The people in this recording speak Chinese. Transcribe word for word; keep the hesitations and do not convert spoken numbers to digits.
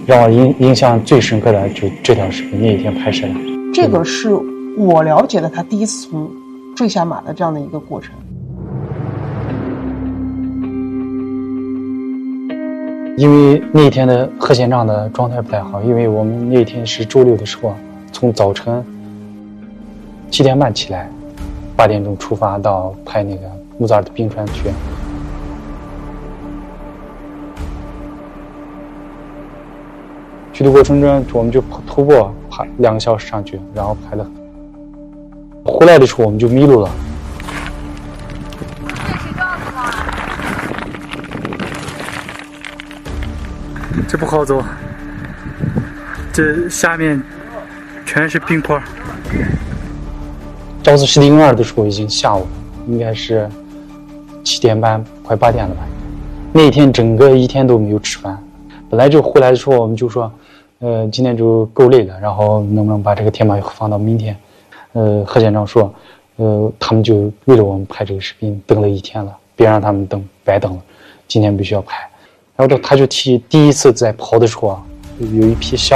让我印印象最深刻的就这条视频，那一天拍摄的。 这个是我了解的他第一次从坠下马的这样的一个过程。 因为那一天的贺县长的状态不太好，因为我们那天是周六的时候，从早晨七点半起来，八点钟出发到拍那个穆扎尔的冰川去。去的过程中，我们就徒步爬两个小时上去，然后拍的。回来的时候我们就迷路了。这不好走，这下面全是冰块。肇事石丁二的时候已经下午，应该是七点半快八点了吧。那一天整个一天都没有吃饭。本来就回来的时候我们就说，呃，今天就够累了，然后能不能把这个天马放到明天？呃，贺县长说，呃，他们就为了我们拍这个视频等了一天了，别让他们等白等了，今天必须要拍。然后他就提第一次在跑的时候啊，有一匹象。